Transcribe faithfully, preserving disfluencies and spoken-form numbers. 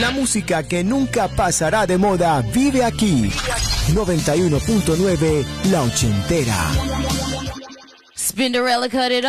La música que nunca pasará de moda vive aquí. noventa y uno punto nueve La Ochentera. Spinderella cut it